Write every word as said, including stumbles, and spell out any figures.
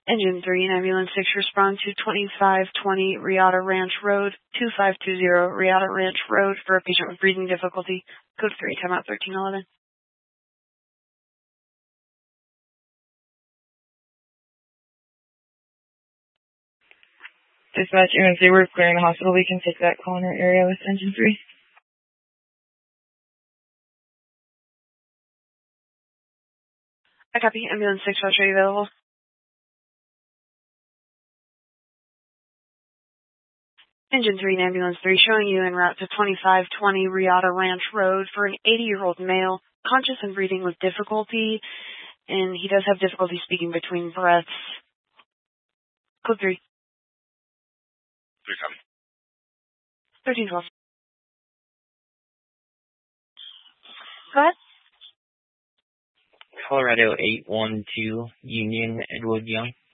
Engine three and Ambulance six respond to twenty-five twenty Riata Ranch Road, two five two zero Riata Ranch Road for a patient with breathing difficulty. Code three, timeout thirteen eleven. Dispatch, U N C, we're clearing the hospital. We can take that corner area with engine three. I copy. Ambulance six, I'll show you available. Engine three and Ambulance three showing you en route to twenty-five twenty Riata Ranch Road for an eighty-year-old male, conscious and breathing with difficulty, and he does have difficulty speaking between breaths. Code three. Three copy. thirteen twelve. Go ahead. Colorado eight one two, Union, Edward Young.